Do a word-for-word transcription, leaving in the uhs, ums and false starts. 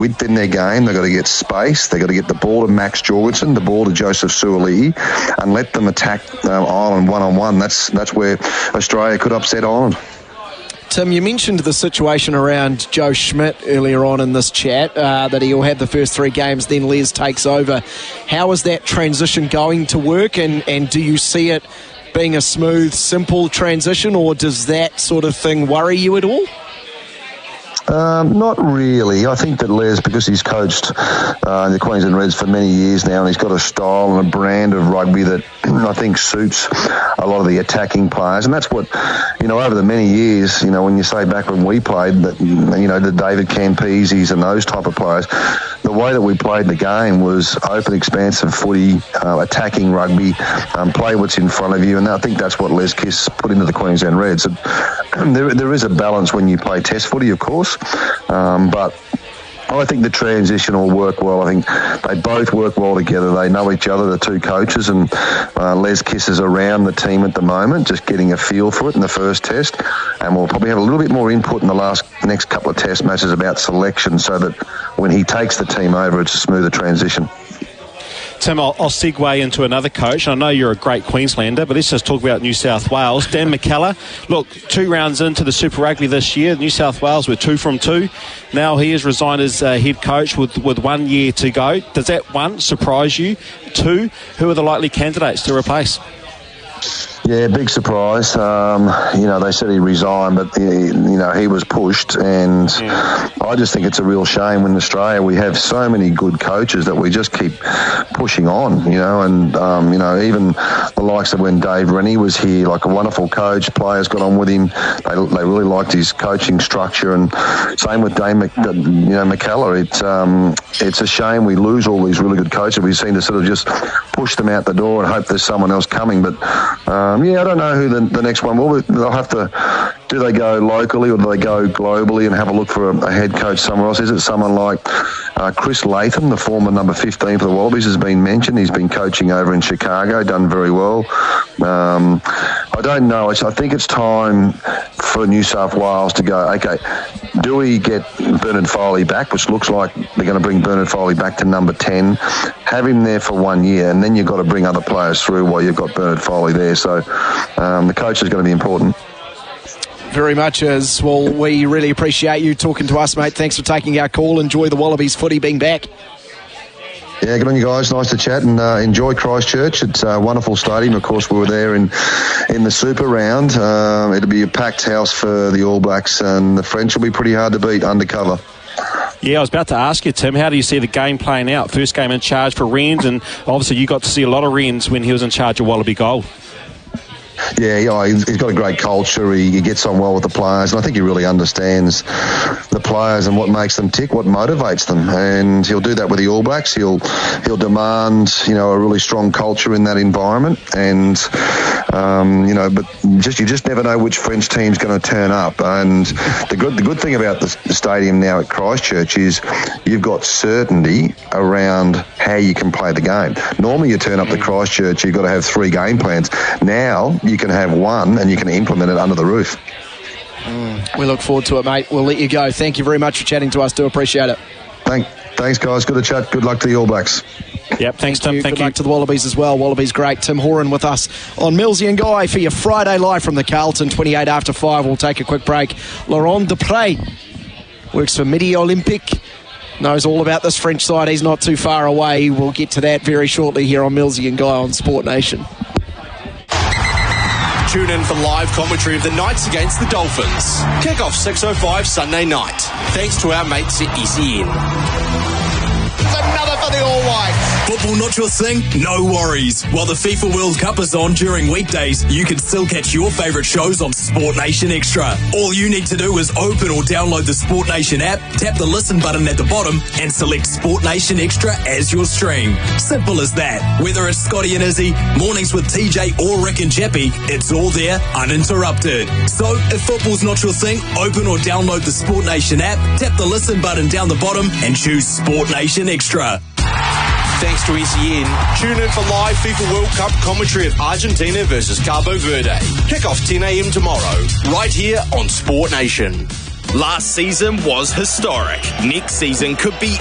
width in their game. They've got to get space. They've got to get the ball to Max Jorgensen, the ball to Joseph Suaalii, and let them attack um, Ireland one-on-one. That's that's where Australia could upset Ireland. Tim, you mentioned the situation around Joe Schmidt earlier on in this chat, uh, that he'll have the first three games, then Les takes over. How is that transition going to work, and, and do you see it being a smooth, simple transition, or does that sort of thing worry you at all? Um, not really. I think that Les, because he's coached uh, the Queensland Reds for many years now, and he's got a style and a brand of rugby that I think suits a lot of the attacking players. And that's what, you know, over the many years, you know, when you say back when we played, that, you know, the David Campeses and those type of players, the way that we played the game was open, expansive footy, uh, attacking rugby, um, play what's in front of you. And I think that's what Les Kiss put into the Queensland Reds. And there, there is a balance when you play test footy, of course. Um, but I think the transition will work well. I think they both work well together. They know each other, the two coaches, and uh, Les Kiss is around the team at the moment, just getting a feel for it in the first test. And we'll probably have a little bit more input in the last next couple of test matches about selection, so that when he takes the team over, it's a smoother transition. Tim, I'll, I'll segue into another coach. I know you're a great Queenslander, but let's just talk about New South Wales. Dan McKellar, look, two rounds into the Super Rugby this year, New South Wales were two from two. Now he has resigned as uh, head coach with, with one year to go. Does that, one, surprise you? Two, who are the likely candidates to replace? Yeah, big surprise. Um, you know, they said he resigned, but, he, you know, he was pushed. And yeah. I just think it's a real shame when in Australia we have so many good coaches that we just keep pushing on, you know. And, um, you know, even the likes of when Dave Rennie was here, like a wonderful coach, players got on with him. They, they really liked his coaching structure. And same with Dave Mc, you know, McKellar. It's, um, it's a shame we lose all these really good coaches. We seem to sort of just push them out the door and hope there's someone else coming. But, um, yeah, I don't know who the, the next one will be. They'll have to, do they go locally or do they go globally and have a look for a, a head coach somewhere else? Is it someone like uh, Chris Latham, the former number fifteen for the Wallabies, has been mentioned. He's been coaching over in Chicago, done very well. Um, I don't know. It's, I think it's time for New South Wales to go, okay, do we get Bernard Foley back, which looks like they're going to bring Bernard Foley back to number ten, have him there for one year, and then you've got to bring other players through while you've got Bernard Foley there. So um, the coach is going to be important. Very much is. Well, we really appreciate you talking to us, mate. Thanks for taking our call. Enjoy the Wallabies footy being back. Yeah, good on you guys. Nice to chat, and uh, enjoy Christchurch. It's a wonderful stadium. Of course, we were there in in the Super Round. Uh, it'll be a packed house for the All Blacks, and the French will be pretty hard to beat undercover. Yeah, I was about to ask you, Tim, how do you see the game playing out? First game in charge for Wrens, and obviously you got to see a lot of Wrens when he was in charge of Wallaby Gold. Yeah, yeah, he's got a great culture. He, he gets on well with the players, and I think he really understands the players and what makes them tick, what motivates them. And he'll do that with the All Blacks. He'll he'll demand, you know, a really strong culture in that environment. And um, you know, but just you just never know which French team's going to turn up. And the good the good thing about the, the stadium now at Christchurch is you've got certainty around how you can play the game. Normally, you turn up to Christchurch, you've got to have three game plans. Now you can have one and you can implement it under the roof. Mm, we look forward to it, mate. We'll let you go. Thank you very much for chatting to us. Do appreciate it. Thank, thanks, guys. Good to chat. Good luck to the All Blacks. Yep, thanks, Tim. Thank, Thank Good you. luck to the Wallabies as well. Wallabies great. Tim Horan with us on Millsy and Guy for your Friday live from the Carlton, twenty-eight after five. We'll take a quick break. Laurent Dupre works for Midi Olympique. Knows all about this French side. He's not too far away. We'll get to that very shortly here on Millsy and Guy on Sport Nation. Tune in for live commentary of the Knights against the Dolphins. Kick-off six oh five Sunday night. Thanks to our mates at E C N. Another for the All Whites. Football not your thing? No worries. While the FIFA World Cup is on during weekdays, you can still catch your favourite shows on Sport Nation Extra. All you need to do is open or download the Sport Nation app, tap the listen button at the bottom, and select Sport Nation Extra as your stream. Simple as that. Whether it's Scotty and Izzy, Mornings with T J or Rick and Chappie, it's all there uninterrupted. So, if football's not your thing, open or download the Sport Nation app, tap the listen button down the bottom, and choose Sport Nation Extra. Thanks to E C N. Tune in for live FIFA World Cup commentary of Argentina versus Cabo Verde. Kick off ten a.m. tomorrow, right here on Sport Nation. Last season was historic. Next season could be